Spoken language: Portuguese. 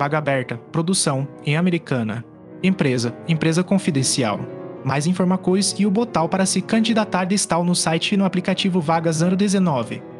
Vaga aberta, produção, em Americana. Empresa, empresa confidencial. Mais informações e o botão para se candidatar está no site e no aplicativo Vagas 019.